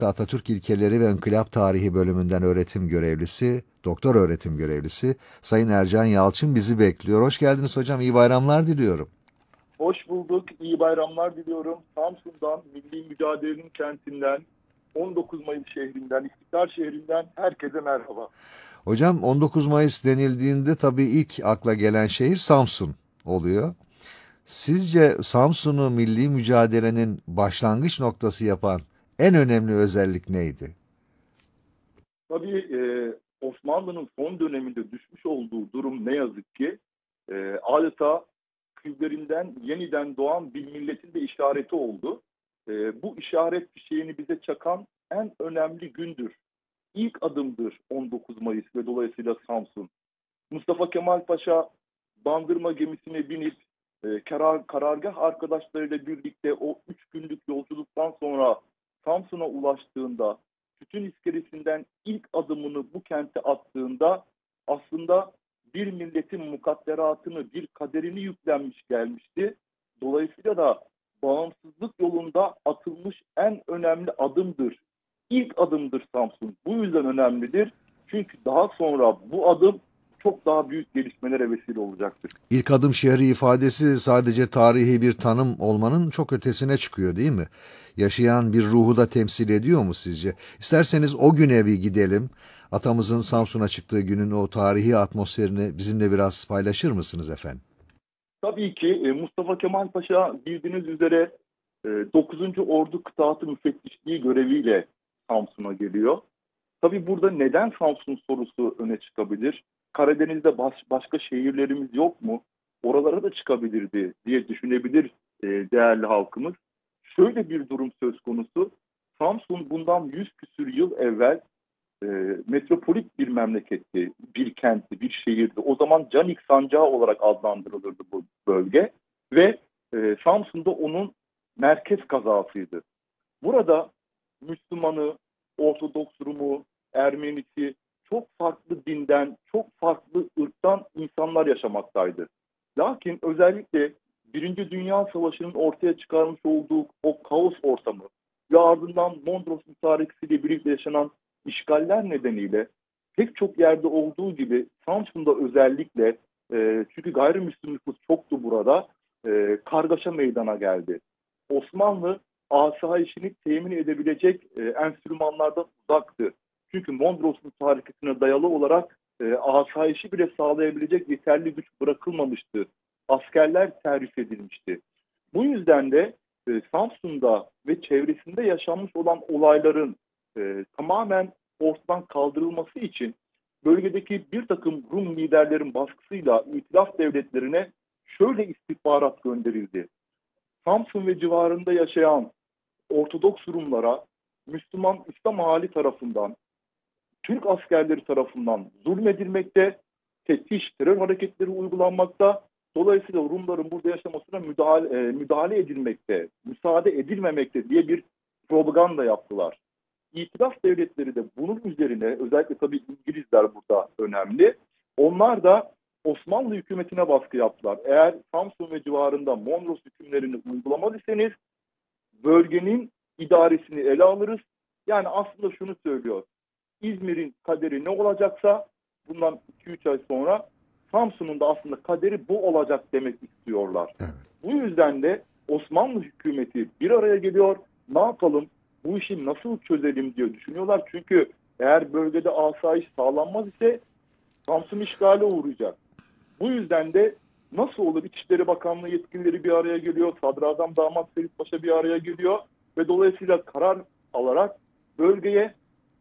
Atatürk İlkeleri ve İnkılap Tarihi bölümünden öğretim görevlisi, doktor öğretim görevlisi Sayın Ercan Yalçın bizi bekliyor. Hoş geldiniz hocam, iyi bayramlar diliyorum. Hoş bulduk. İyi bayramlar diliyorum. Samsun'dan, milli mücadelenin kentinden, 19 Mayıs şehrinden, İstiklal şehrinden herkese merhaba. Hocam 19 Mayıs denildiğinde tabii ilk akla gelen şehir Samsun oluyor. Sizce Samsun'u milli mücadelenin başlangıç noktası yapan en önemli özellik neydi? Tabii Osmanlı'nın son döneminde düşmüş olduğu durum ne yazık ki adeta küllerinden yeniden doğan bir milletin de işareti oldu. Bu işaret fişeğini bize çakan en önemli gündür. İlk adımdır 19 Mayıs ve dolayısıyla Samsun. Mustafa Kemal Paşa Bandırma gemisine binip karargah arkadaşlarıyla birlikte o 3 günlük yolculuktan sonra Samsun'a ulaştığında, Tütün iskelesinden ilk adımını bu kente attığında aslında bir milletin mukadderatını, bir kaderini yüklenmiş gelmişti. Dolayısıyla da bağımsızlık yolunda atılmış en önemli adımdır. İlk adımdır Samsun. Bu yüzden önemlidir. Çünkü daha sonra bu adım çok daha büyük gelişmelere vesile olacaktır. İlk adım şehri ifadesi sadece tarihi bir tanım olmanın çok ötesine çıkıyor değil mi? Yaşayan bir ruhu da temsil ediyor mu sizce? İsterseniz o güne bir gidelim. Atamızın Samsun'a çıktığı günün o tarihi atmosferini bizimle biraz paylaşır mısınız efendim? Tabii ki Mustafa Kemal Paşa bildiğiniz üzere 9. Ordu Kıtaatı Müfettişliği göreviyle Samsun'a geliyor. Tabii burada neden Samsun sorusu öne çıkabilir? Karadeniz'de başka şehirlerimiz yok mu? Oralara da çıkabilirdi diye düşünebilir değerli halkımız. Şöyle bir durum söz konusu. Samsun bundan 100 küsür yıl evvel e, metropolit bir memleketti, bir kentti, bir şehirdi. O zaman Canik Sancağı olarak adlandırılırdı bu bölge ve Samsun'da onun merkez kazasıydı. Burada Müslümanı, Ortodoks Rumu, Ermenisi, çok farklı dinden, çok farklı ırktan insanlar yaşamaktaydı. Lakin özellikle Birinci Dünya Savaşı'nın ortaya çıkarmış olduğu o kaos ortamı ve ardından Mondros mütarekesiyle birlikte yaşanan işgaller nedeniyle pek çok yerde olduğu gibi Samsun'da özellikle çünkü gayrimüslim nüfus çoktu burada, kargaşa meydana geldi. Osmanlı asayişini temin edebilecek enstrümanlardan uzaktı. Çünkü Mondros mütarekesine dayalı olarak asayişi bile sağlayabilecek yeterli güç bırakılmamıştı. Askerler terhis edilmişti. Bu yüzden de Samsun'da ve çevresinde yaşanmış olan olayların tamamen ortadan kaldırılması için bölgedeki bir takım Rum liderlerin baskısıyla İtilaf devletlerine şöyle istihbarat gönderildi. Samsun ve civarında yaşayan Ortodoks Rumlara Müslüman İslam hali tarafından, Türk askerleri tarafından zulmedilmekte, teftiş, terör hareketleri uygulanmakta. Dolayısıyla Rumların burada yaşamasına müdahale edilmekte, müsaade edilmemekte diye bir propaganda yaptılar. İtilaf devletleri de bunun üzerine, özellikle tabii İngilizler burada önemli, onlar da Osmanlı hükümetine baskı yaptılar. Eğer Samsun ve civarında Mondros hükümlerini uygulamaz iseniz bölgenin idaresini ele alırız. Yani aslında şunu söylüyor. İzmir'in kaderi ne olacaksa bundan 2-3 ay sonra Samsun'un da aslında kaderi bu olacak demek istiyorlar. Evet. Bu yüzden de Osmanlı hükümeti bir araya geliyor. Ne yapalım? Bu işi nasıl çözelim diye düşünüyorlar. Çünkü eğer bölgede asayiş sağlanmaz ise Samsun işgale uğrayacak. Bu yüzden de nasıl olur? İçişleri Bakanlığı yetkilileri bir araya geliyor. Sadrazam Damat Ferit Paşa bir araya geliyor. Ve dolayısıyla karar alarak bölgeye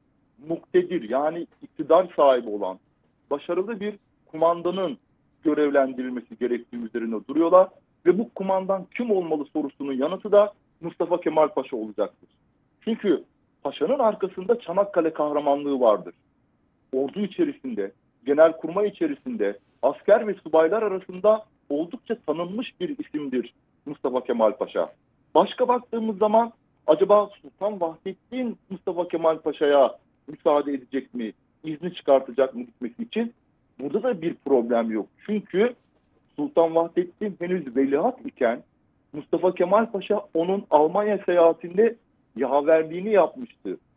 muktedir yani iktidar sahibi olan başarılı bir kumandanın görevlendirilmesi gerektiği üzerine duruyorlar. Ve bu kumandan kim olmalı sorusunun yanıtı da Mustafa Kemal Paşa olacaktır. Çünkü Paşa'nın arkasında Çanakkale kahramanlığı vardır. Ordu içerisinde, genelkurmay içerisinde, asker ve subaylar arasında oldukça tanınmış bir isimdir Mustafa Kemal Paşa. Başka baktığımız zaman acaba Sultan Vahdettin Mustafa Kemal Paşa'ya müsaade edecek mi, izni çıkartacak mı gitmesi için? Burada da bir problem yok. Çünkü Sultan Vahdettin henüz veliaht iken Mustafa Kemal Paşa onun Almanya seyahatinde yaverliğini yapmıştı.